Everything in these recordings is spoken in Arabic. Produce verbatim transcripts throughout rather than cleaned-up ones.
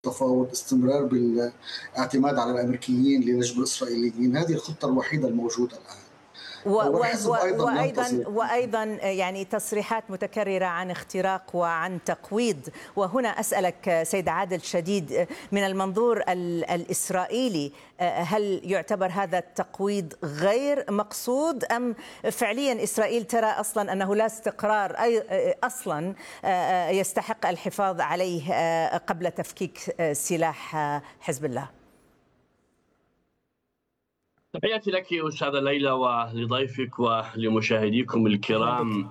التفاوض، استمرار بالاعتماد على الأمريكيين لنجم الإسرائيليين. هذه الخطة الوحيدة الموجودة الآن. و و والحزب أيضا وأيضا ينتظر. وأيضا يعني تصريحات متكررة عن اختراق وعن تقويض. وهنا أسألك سيد عادل شديد، من المنظور الإسرائيلي هل يعتبر هذا التقويض غير مقصود، أم فعليا إسرائيل ترى أصلا أنه لا استقرار أي أصلا يستحق الحفاظ عليه قبل تفكيك سلاح حزب الله؟ تحياتي لك أستاذة ليلى ولضيفك ولمشاهديكم الكرام.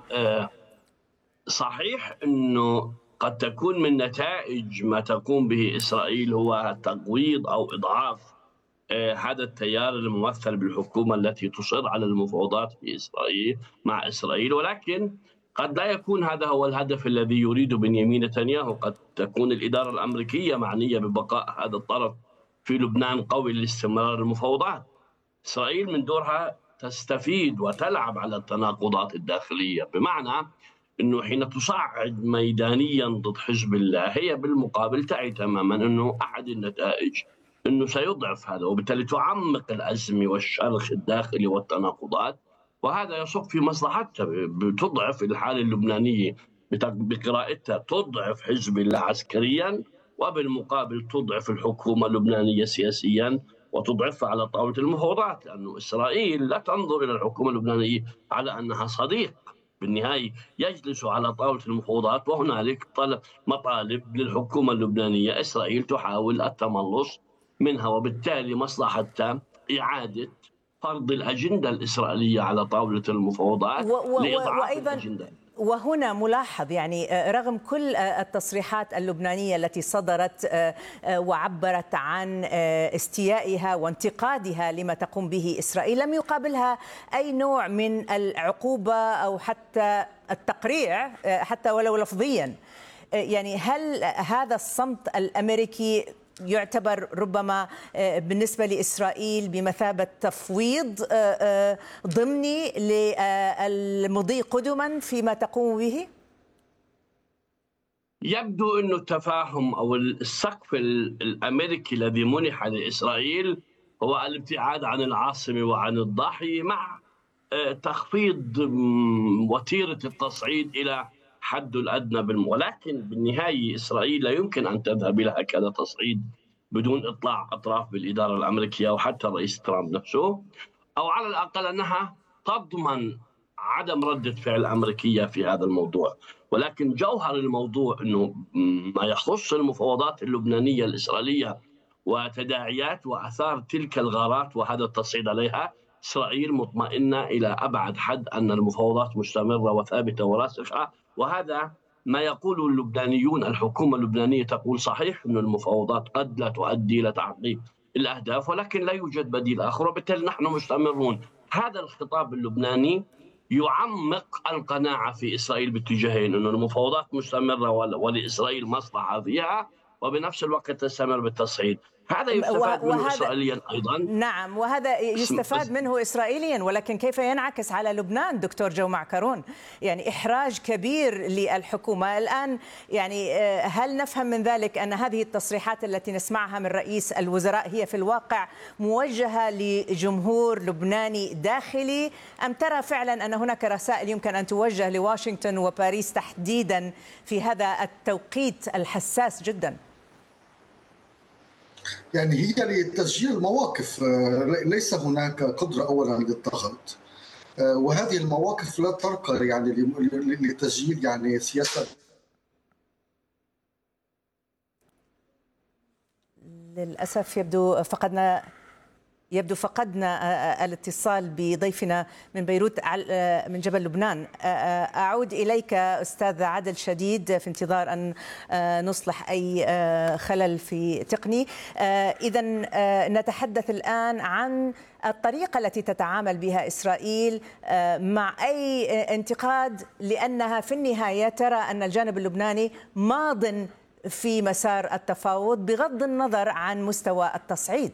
صحيح أنه قد تكون من نتائج ما تقوم به إسرائيل هو تقويض أو إضعاف هذا التيار الممثل بالحكومة التي تصر على المفاوضات في إسرائيل مع إسرائيل، ولكن قد لا يكون هذا هو الهدف الذي يريد بنيامين نتنياهو. قد تكون الإدارة الأمريكية معنية ببقاء هذا الطرف في لبنان قوي لاستمرار المفاوضات. إسرائيل من دورها تستفيد وتلعب على التناقضات الداخلية، بمعنى أنه حين تصعد ميدانيا ضد حزب الله هي بالمقابل تعي تماما أنه أحد النتائج أنه سيضعف هذا، وبالتالي تعمق الأزمة والشرخ الداخلي والتناقضات، وهذا يصب في مصلحتها. بتضعف الحالة اللبنانية بقراءتها، تضعف حزب الله عسكريا، وبالمقابل تضعف الحكومة اللبنانية سياسيا وتضعفها على طاولة المفاوضات، لأنه إسرائيل لا تنظر إلى الحكومة اللبنانية على أنها صديق. بالنهاية يجلسوا على طاولة المفاوضات وهنالك طلب مطالب للحكومة اللبنانية، إسرائيل تحاول التملص منها، وبالتالي مصلحتها إعادة فرض الأجندة الإسرائيلية على طاولة المفاوضات لإضعاف الأجندة. وهنا ملاحظ يعني رغم كل التصريحات اللبنانية التي صدرت وعبرت عن استيائها وانتقادها لما تقوم به إسرائيل، لم يقابلها أي نوع من العقوبة أو حتى التقريع حتى ولو لفظيا. يعني هل هذا الصمت الأمريكي يعتبر ربما بالنسبة لإسرائيل بمثابة تفويض ضمني للمضي قدما فيما تقوم به؟ يبدو أن التفاهم أو السقف الأمريكي الذي منح لإسرائيل هو الابتعاد عن العاصمة وعن الضاحية، مع تخفيض وتيرة التصعيد إلى حد الأدنى بالم... ولكن بالنهاية إسرائيل لا يمكن أن تذهب إلى هكذا تصعيد بدون إطلاع أطراف بالإدارة الأمريكية أو حتى الرئيس ترامب نفسه، أو على الأقل أنها تضمن عدم ردة فعل أمريكية في هذا الموضوع. ولكن جوهر الموضوع أنه ما يخص المفاوضات اللبنانية الإسرائيلية وتداعيات وأثار تلك الغارات وهذا التصعيد عليها، إسرائيل مطمئنة إلى أبعد حد أن المفاوضات مستمرة وثابتة وراسخة. وهذا ما يقوله اللبنانيون. الحكومة اللبنانية تقول صحيح أن المفاوضات قد لا تؤدي إلى تحقيق الأهداف، ولكن لا يوجد بديل آخر، وبالتالي نحن مستمرون. هذا الخطاب اللبناني يعمق القناعة في إسرائيل باتجاهين، أن المفاوضات مستمرة ولإسرائيل مصلحة فيها، وبنفس الوقت تستمر بالتصعيد. هذا يستفاد منه إسرائيليا أيضا. نعم، وهذا يستفاد منه إسرائيليا، ولكن كيف ينعكس على لبنان دكتور جو معكرون؟ يعني إحراج كبير للحكومة الآن. يعني هل نفهم من ذلك أن هذه التصريحات التي نسمعها من رئيس الوزراء هي في الواقع موجهة لجمهور لبناني داخلي، أم ترى فعلا أن هناك رسائل يمكن أن توجه لواشنطن وباريس تحديدا في هذا التوقيت الحساس جدا؟ يعني هي لتسجيل المواقف، ليس هناك قدرة أولا للضغط، وهذه المواقف لا ترقى يعني لتسجيل يعني سياسة. للأسف يبدو فقدنا يبدو فقدنا الاتصال بضيفنا من بيروت من جبل لبنان. أعود إليك أستاذ عادل شديد في انتظار أن نصلح أي خلل في تقني. إذا نتحدث الآن عن الطريقة التي تتعامل بها إسرائيل مع أي انتقاد، لأنها في النهاية ترى أن الجانب اللبناني ماض في مسار التفاوض بغض النظر عن مستوى التصعيد.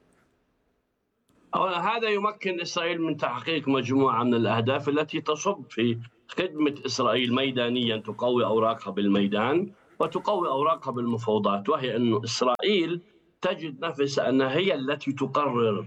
هذا يمكن إسرائيل من تحقيق مجموعة من الأهداف التي تصب في خدمة إسرائيل ميدانيا، تقوي أوراقها بالميدان، وتقوي أوراقها بالمفاوضات، وهي أن إسرائيل تجد نفسها أنها هي التي تقرر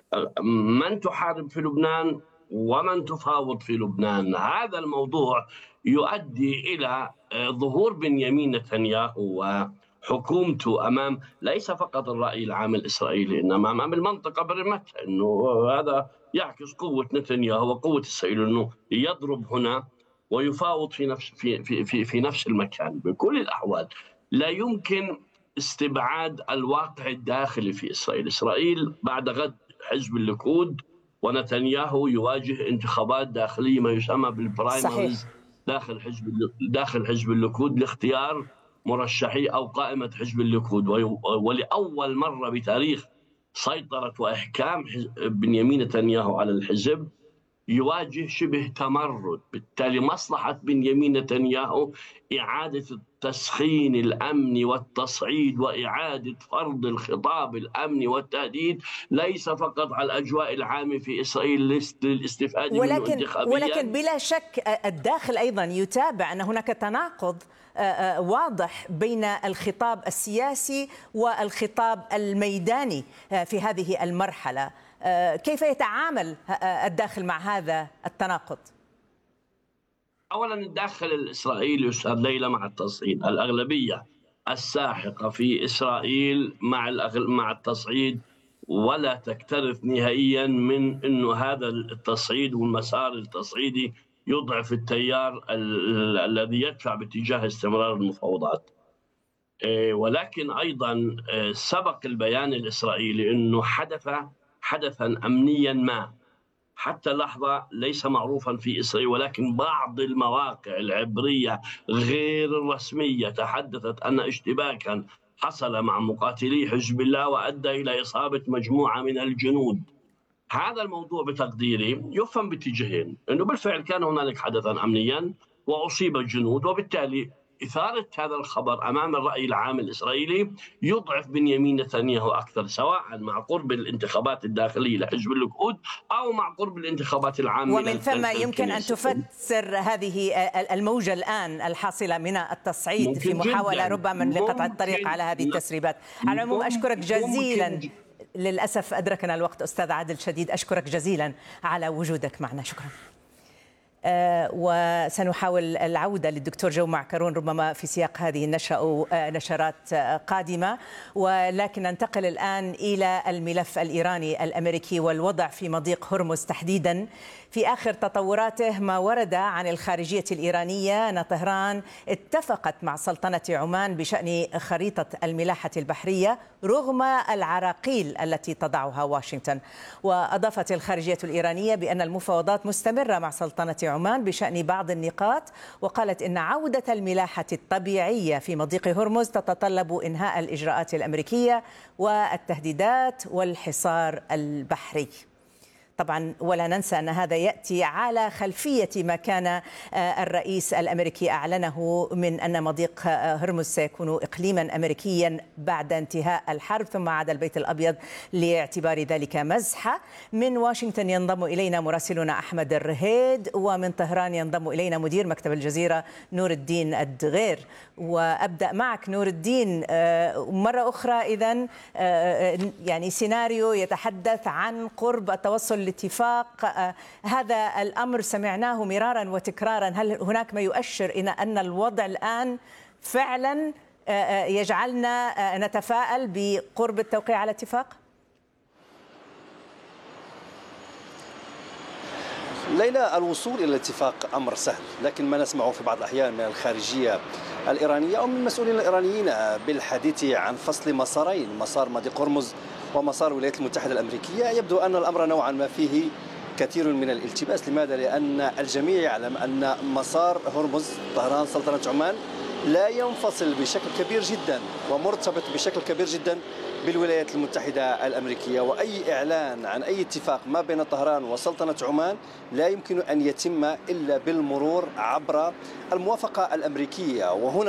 من تحارب في لبنان ومن تفاوض في لبنان. هذا الموضوع يؤدي إلى ظهور بنيامين نتنياهو وحكومته أمام ليس فقط الرأي العام الإسرائيلي، إنما أمام المنطقة برمتها. إنه هذا يعكس قوة نتنياهو وقوة إسرائيل، إنه يضرب هنا ويفاوض في نفس في في في, في نفس المكان. بكل الأحوال لا يمكن استبعاد الواقع الداخلي في إسرائيل. إسرائيل بعد غد حزب الليكود، ونتنياهو يواجه انتخابات داخلية ما يسمى بالبرايمريز داخل حزب داخل حزب الليكود لاختيار مرشحي أو قائمة حزب الليكود. ولأول مرة بتاريخ سيطرة وإحكام بنيامين نتنياهو على الحزب يواجه شبه تمرد. بالتالي مصلحة بنيامين نتنياهو إعادة التسخين الأمني والتصعيد وإعادة فرض الخطاب الأمني والتهديد ليس فقط على الأجواء العامة في إسرائيل للاستفادة منه انتخابيا، ولكن بلا شك الداخل أيضا يتابع أن هناك تناقض واضح بين الخطاب السياسي والخطاب الميداني في هذه المرحلة. كيف يتعامل الداخل مع هذا التناقض؟ أولا الداخل الإسرائيلي أستاذ ليلى مع التصعيد، الأغلبية الساحقة في إسرائيل مع مع التصعيد، ولا تكترث نهائيا من أنه هذا التصعيد والمسار التصعيدي يضعف التيار الذي يدفع باتجاه استمرار المفاوضات. ولكن أيضا سبق البيان الإسرائيلي أنه حدث حدثا أمنيا ما حتى اللحظة ليس معروفا في إسرائيل، ولكن بعض المواقع العبرية غير الرسمية تحدثت أن اشتباكا حصل مع مقاتلي حزب الله وأدى إلى إصابة مجموعة من الجنود. هذا الموضوع بتقديري يفهم باتجاهين، أنه بالفعل كان هنالك حدثا أمنيا وأصيب الجنود، وبالتالي إثارة هذا الخبر أمام الرأي العام الإسرائيلي يضعف بنيامين نتنياهو أكثر، سواء مع قرب الانتخابات الداخلية لحزب الليكود أو مع قرب الانتخابات العامة. ومن ثم يمكن أن تفسر هذه الموجة الآن الحاصلة من التصعيد في محاولة ربما لقطع الطريق على هذه التسريبات. على العموم أشكرك جزيلا، للأسف أدركنا الوقت أستاذ عادل شديد، أشكرك جزيلا على وجودك معنا. شكرا. آه وسنحاول العودة للدكتور جو معكرون ربما في سياق هذه النشرة أو آه نشرات آه قادمة، ولكن ننتقل الآن إلى الملف الإيراني الأمريكي والوضع في مضيق هرمز تحديدا. في آخر تطوراته ما ورد عن الخارجية الإيرانية أن طهران اتفقت مع سلطنة عمان بشأن خريطة الملاحة البحرية رغم العراقيل التي تضعها واشنطن. وأضافت الخارجية الإيرانية بأن المفاوضات مستمرة مع سلطنة عمان بشأن بعض النقاط، وقالت إن عودة الملاحة الطبيعية في مضيق هرمز تتطلب إنهاء الإجراءات الأمريكية والتهديدات والحصار البحري. طبعا ولا ننسى أن هذا يأتي على خلفية ما كان الرئيس الأمريكي أعلنه من أن مضيق هرمز سيكون إقليما أمريكيا بعد انتهاء الحرب، ثم عاد البيت الأبيض لاعتبار ذلك مزحة. من واشنطن ينضم إلينا مراسلنا أحمد الرهيد، ومن طهران ينضم إلينا مدير مكتب الجزيرة نور الدين الدغير. وأبدأ معك نور الدين مرة أخرى. إذن يعني سيناريو يتحدث عن قرب التوصل الاتفاق، هذا الأمر سمعناه مرارا وتكرارا. هل هناك ما يؤشر إلى أن الوضع الآن فعلا يجعلنا نتفائل بقرب التوقيع على اتفاق؟ ليلى، الوصول إلى الاتفاق أمر سهل، لكن ما نسمعه في بعض الأحيان من الخارجية الإيرانية أو من المسؤولين الإيرانيين بالحديث عن فصل مسارين، مسار مضيق هرمز ومسار الولايات المتحدة الأمريكية، يبدو أن الأمر نوعا ما فيه كثير من الالتباس. لماذا؟ لأن الجميع يعلم أن مسار هرمز طهران سلطنة عمان لا ينفصل بشكل كبير جدا ومرتبط بشكل كبير جدا بالولايات المتحدة الأمريكية، وأي إعلان عن أي اتفاق ما بين طهران وسلطنة عمان لا يمكن أن يتم إلا بالمرور عبر الموافقة الأمريكية. وهنا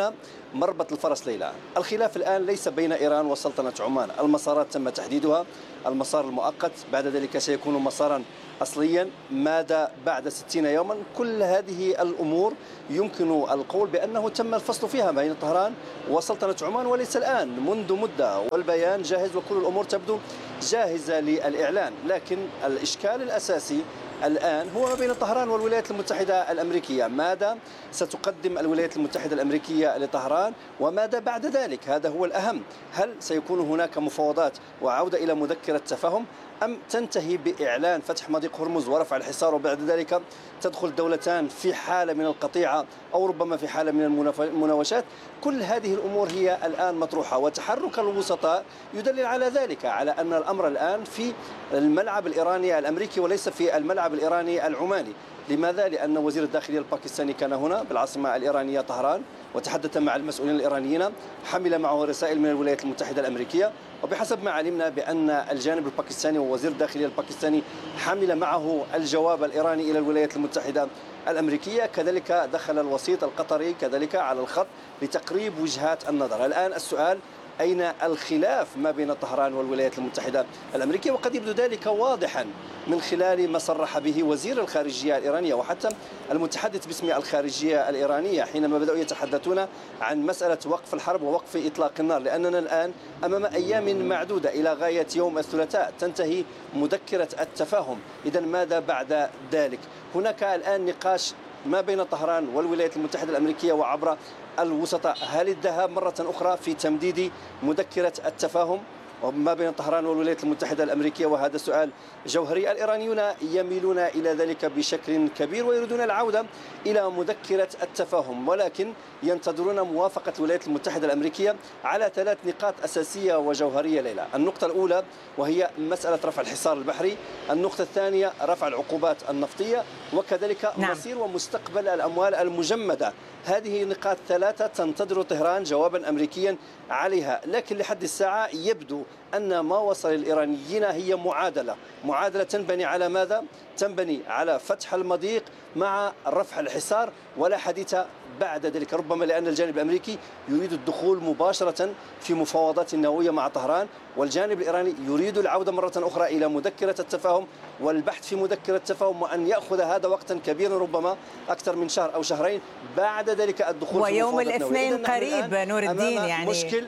مربط الفرس ليلى. الخلاف الآن ليس بين إيران وسلطنة عمان، المسارات تم تحديدها، المسار المؤقت بعد ذلك سيكون مسارا أصليا، ماذا بعد ستين يوما. كل هذه الأمور يمكن القول بأنه تم الفصل فيها بين طهران وسلطنة عمان، وليس الآن، منذ مدة، والبيان جاهز وكل الأمور تبدو جاهزة للإعلان. لكن الإشكال الأساسي الآن هو ما بين طهران والولايات المتحدة الأمريكية. ماذا ستقدم الولايات المتحدة الأمريكية لطهران وماذا بعد ذلك؟ هذا هو الأهم. هل سيكون هناك مفاوضات وعودة إلى مذكرة تفاهم، أم تنتهي بإعلان فتح مضيق هرمز ورفع الحصار وبعد ذلك تدخل دولتان في حالة من القطيعة أو ربما في حالة من المناوشات؟ كل هذه الأمور هي الآن مطروحة، وتحرك الوسطاء يدلل على ذلك، على أن الأمر الآن في الملعب الإيراني الأمريكي وليس في الملعب الإيراني العماني. لماذا؟ لأن وزير الداخلية الباكستاني كان هنا بالعاصمة الإيرانية طهران وتحدث مع المسؤولين الإيرانيين، حمل معه رسائل من الولايات المتحدة الأمريكية، وبحسب ما علمنا بأن الجانب الباكستاني ووزير الداخلية الباكستاني حمل معه الجواب الإيراني إلى الولايات المتحدة الأمريكية. كذلك دخل الوسيط القطري كذلك على الخط لتقريب وجهات النظر. الآن السؤال: أين الخلاف ما بين طهران والولايات المتحدة الأمريكية؟ وقد يبدو ذلك واضحا من خلال ما صرح به وزير الخارجية الإيرانية وحتى المتحدث باسم الخارجية الإيرانية حينما بدأوا يتحدثون عن مسألة وقف الحرب ووقف إطلاق النار، لأننا الآن أمام أيام معدودة إلى غاية يوم الثلاثاء تنتهي مذكرة التفاهم. إذن ماذا بعد ذلك؟ هناك الآن نقاش ما بين طهران والولايات المتحدة الأمريكية وعبر الوسطاء. هل الذهاب مرة أخرى في تمديد مذكرة التفاهم ما بين طهران والولايات المتحدة الأمريكية؟ وهذا سؤال جوهري. الإيرانيون يميلون إلى ذلك بشكل كبير ويريدون العودة إلى مذكرة التفاهم، ولكن ينتظرون موافقة الولايات المتحدة الأمريكية على ثلاث نقاط أساسية وجوهرية ليلى. النقطة الأولى وهي مسألة رفع الحصار البحري، النقطة الثانية رفع العقوبات النفطية، وكذلك نعم. مصير ومستقبل الأموال المجمدة. هذه نقاط ثلاثة تنتظر طهران جوابا أمريكيا عليها، لكن لحد الساعة يبدو أن ما وصل الإيرانيين هي معادلة معادلة تنبني على ماذا؟ تنبني على فتح المضيق مع رفع الحصار، ولا حديث بعد ذلك، ربما لأن الجانب الأمريكي يريد الدخول مباشرة في مفاوضات نووية مع طهران، والجانب الإيراني يريد العودة مرة أخرى إلى مذكرة التفاهم والبحث في مذكرة التفاهم، وأن يأخذ هذا وقتا كبيرا ربما أكثر من شهر أو شهرين، بعد ذلك الدخول ويوم في مفاوضات نووية. الاثنين قريب نور الدين، يعني مشكل.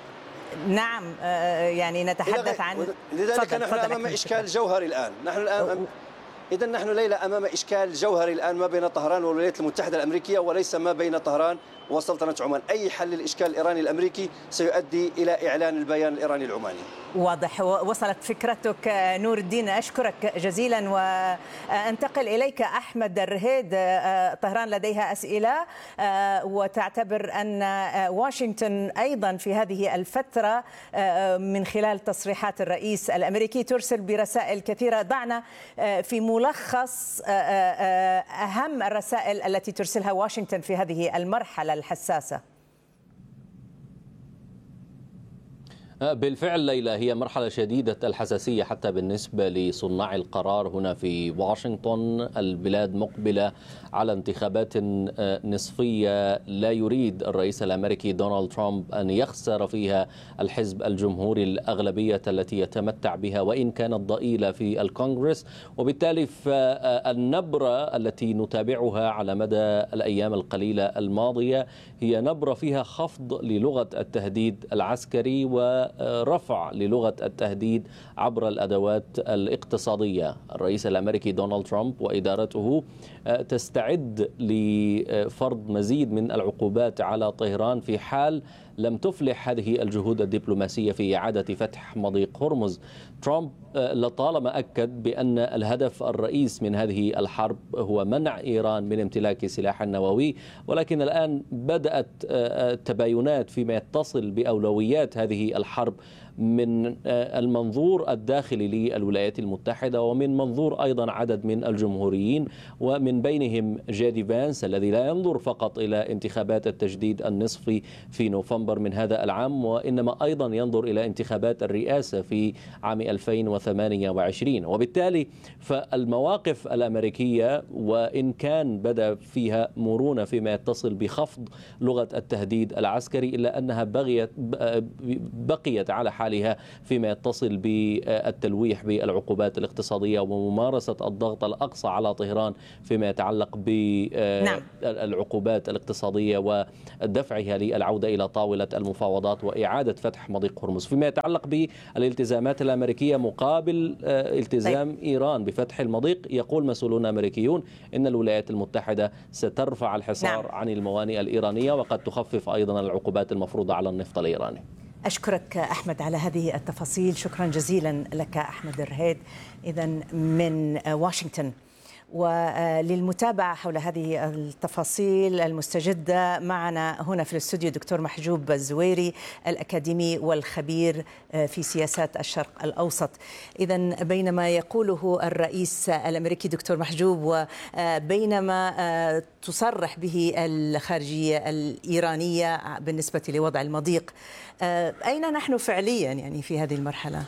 نعم يعني نتحدث عن لذلك نحن أمام إشكال جوهري الآن. نحن الآن إذا نحن ليلى أمام إشكال جوهري الآن ما بين طهران والولايات المتحدة الأمريكية، وليس ما بين طهران وسلطنة عمان. أي حل للإشكال الإيراني الأمريكي سيؤدي إلى إعلان البيان الإيراني العماني. واضح، وصلت فكرتك نور الدين، أشكرك جزيلا. وأنتقل إليك أحمد الرهيد. طهران لديها أسئلة وتعتبر أن واشنطن أيضا في هذه الفترة من خلال تصريحات الرئيس الأمريكي ترسل برسائل كثيرة. ضعنا في ملخص أهم الرسائل التي ترسلها واشنطن في هذه المرحلة الحساسة. بالفعل ليلى، هي مرحلة شديدة الحساسية حتى بالنسبة لصناع القرار هنا في واشنطن. البلاد مقبلة على انتخابات نصفية، لا يريد الرئيس الأمريكي دونالد ترامب أن يخسر فيها الحزب الجمهوري الأغلبية التي يتمتع بها وإن كانت ضئيلة في الكونغرس، وبالتالي النبرة التي نتابعها على مدى الأيام القليلة الماضية هي نبرة فيها خفض للغة التهديد العسكري و رفع للغة التهديد عبر الأدوات الاقتصادية. الرئيس الأمريكي دونالد ترامب وإدارته تستعد لفرض مزيد من العقوبات على طهران في حال لم تفلح هذه الجهود الدبلوماسية في إعادة فتح مضيق هرمز. ترامب لطالما أكد بأن الهدف الرئيس من هذه الحرب هو منع إيران من امتلاك سلاح نووي، ولكن الآن بدأت التباينات فيما يتصل بأولويات هذه الحرب من المنظور الداخلي للولايات المتحدة ومن منظور أيضا عدد من الجمهوريين، ومن بينهم جيدي فانس الذي لا ينظر فقط إلى انتخابات التجديد النصفي في نوفمبر ديسمبر من هذا العام، وإنما أيضا ينظر إلى انتخابات الرئاسة في عام ألفين وثمانية وعشرين. وبالتالي فالمواقف الأمريكية وإن كان بدأ فيها مرونة فيما يتصل بخفض لغة التهديد العسكري، إلا أنها بغيت بقيت على حالها فيما يتصل بالتلويح بالعقوبات الاقتصادية وممارسة الضغط الأقصى على طهران فيما يتعلق بالعقوبات الاقتصادية ودفعها للعودة إلى طاولة المفاوضات وإعادة فتح مضيق هرمز. فيما يتعلق بالالتزامات الأمريكية مقابل التزام إيران بفتح المضيق، يقول مسؤولون أمريكيون إن الولايات المتحدة سترفع الحصار نعم. عن الموانئ الإيرانية وقد تخفف أيضا العقوبات المفروضة على النفط الإيراني. أشكرك أحمد على هذه التفاصيل، شكرا جزيلا لك أحمد الرهيد إذا من واشنطن. وللمتابعة حول هذه التفاصيل المستجدة معنا هنا في الاستوديو دكتور محجوب الزويري الأكاديمي والخبير في سياسات الشرق الأوسط. إذن بينما يقوله الرئيس الأمريكي دكتور محجوب وبينما تصرح به الخارجية الإيرانية بالنسبة لوضع المضيق، أين نحن فعليا يعني في هذه المرحلة؟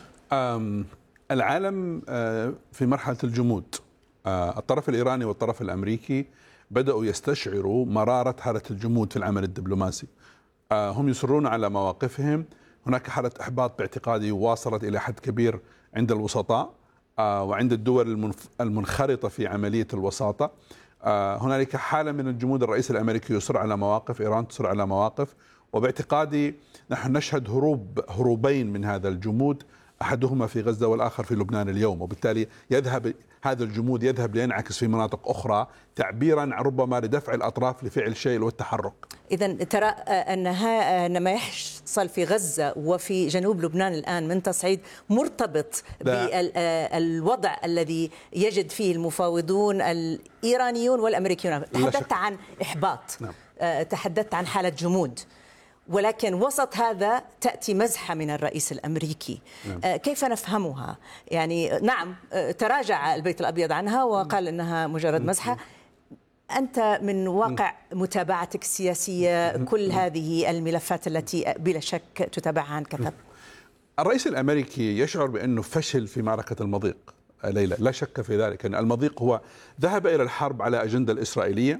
العالم في مرحلة الجمود. الطرف الإيراني والطرف الأمريكي بدأوا يستشعروا مرارة حالة الجمود في العمل الدبلوماسي. هم يصرون على مواقفهم. هناك حالة إحباط باعتقادي واصلت إلى حد كبير عند الوسطاء وعند الدول المنخرطة في عملية الوساطة. هنالك حالة من الجمود. الرئيس الأمريكي يصر على مواقف، إيران تصر على مواقف، وباعتقادي نحن نشهد هروب هروبين من هذا الجمود، أحدهما في غزة والآخر في لبنان اليوم، وبالتالي يذهب هذا الجمود يذهب لينعكس في مناطق أخرى تعبيرا ربما لدفع الأطراف لفعل شيء والتحرك. إذا ترى أن ما يحصل في غزة وفي جنوب لبنان الآن من تصعيد مرتبط بالوضع الذي يجد فيه المفاوضون الإيرانيون والأمريكيون. تحدثت عن إحباط، نعم. تحدثت عن حالة جمود، ولكن وسط هذا تأتي مزحة من الرئيس الأمريكي. نعم. كيف نفهمها؟ يعني نعم تراجع البيت الأبيض عنها وقال إنها مجرد مزحة. أنت من واقع متابعتك السياسية كل هذه الملفات التي بلا شك تتابعها عن كثب، الرئيس الأمريكي يشعر بأنه فشل في معركة المضيق. ليلى لا شك في ذلك أن المضيق هو ذهب إلى الحرب على أجندة الإسرائيلية،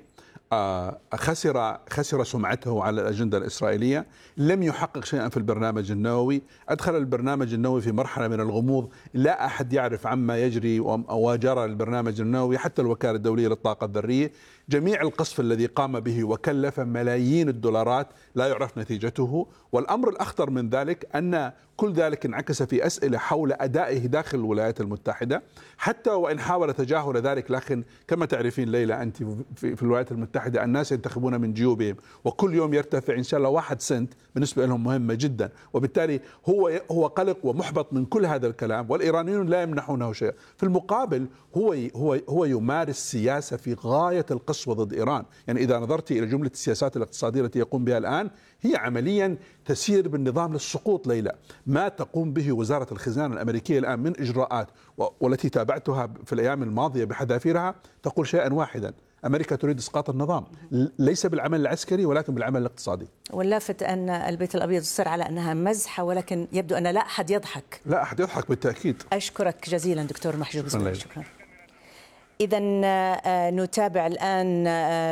خسر خسر سمعته على الأجندة الإسرائيلية، لم يحقق شيئا في البرنامج النووي، أدخل البرنامج النووي في مرحلة من الغموض، لا أحد يعرف عما يجري وجرى البرنامج النووي، حتى الوكالة الدولية للطاقة الذرية. جميع القصف الذي قام به وكلف ملايين الدولارات لا يعرف نتيجته. والأمر الأخطر من ذلك أن كل ذلك انعكس في أسئلة حول أدائه داخل الولايات المتحدة، حتى وإن حاول تجاهل ذلك. لكن كما تعرفين ليلى أنت في الولايات المتحدة الناس ينتخبون من جيوبهم، وكل يوم يرتفع إن شاء الله واحد سنت بالنسبة لهم مهمة جدا، وبالتالي هو هو قلق ومحبط من كل هذا الكلام، والإيرانيون لا يمنحونه شيء. في المقابل هو هو هو يمارس سياسة في غاية القسوة ضد إيران. يعني إذا نظرت إلى جملة السياسات الاقتصادية التي يقوم بها الآن، هي عمليا تسير بالنظام للسقوط. ليلى ما تقوم به وزارة الخزانة الأمريكية الآن من إجراءات والتي تابعتها في الأيام الماضية بحذافيرها تقول شيئا واحدا: أمريكا تريد إسقاط النظام، ليس بالعمل العسكري ولكن بالعمل الاقتصادي. واللافت أن البيت الأبيض يصر على أنها مزحة، ولكن يبدو أن لا أحد يضحك. لا أحد يضحك بالتأكيد. أشكرك جزيلا دكتور محجوب. شكرا, شكرا. إذا نتابع الآن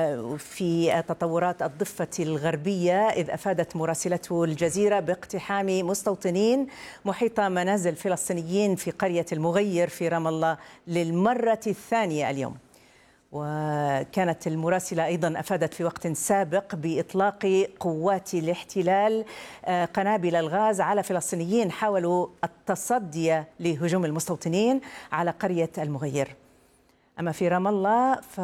في تطورات الضفة الغربية، إذ أفادت مراسلته الجزيرة باقتحام مستوطنين محيط منازل فلسطينيين في قرية المغير في رام الله للمرة الثانية اليوم. وكانت المراسلة أيضا أفادت في وقت سابق بإطلاق قوات الاحتلال قنابل الغاز على فلسطينيين حاولوا التصدي لهجوم المستوطنين على قرية المغير. أما في رام الله ف...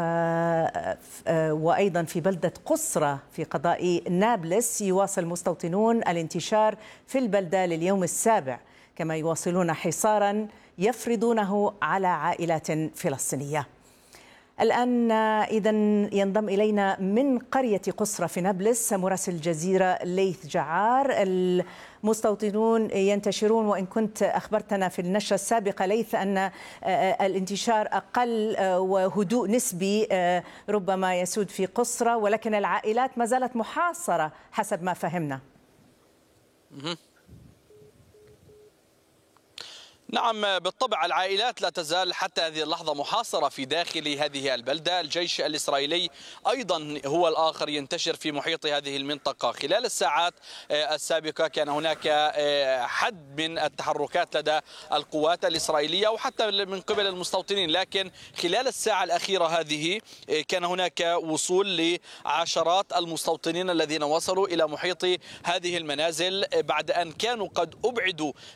وأيضا في بلدة قصرة في قضاء نابلس يواصل المستوطنون الانتشار في البلدة لليوم السابع، كما يواصلون حصارا يفرضونه على عائلات فلسطينية. الآن إذا ينضم إلينا من قرية قصرة في نابلس مراسل الجزيرة ليث جعار. المستوطنون ينتشرون، وإن كنت أخبرتنا في النشرة السابقة ليث أن الانتشار أقل وهدوء نسبي ربما يسود في قصرة، ولكن العائلات ما زالت محاصرة حسب ما فهمنا. نعم بالطبع العائلات لا تزال حتى هذه اللحظة محاصرة في داخل هذه البلدة. الجيش الإسرائيلي أيضا هو الآخر ينتشر في محيط هذه المنطقة. خلال الساعات السابقة كان هناك حد من التحركات لدى القوات الإسرائيلية وحتى من قبل المستوطنين، لكن خلال الساعة الأخيرة هذه كان هناك وصول لعشرات المستوطنين الذين وصلوا إلى محيط هذه المنازل بعد أن كانوا قد أبعدوا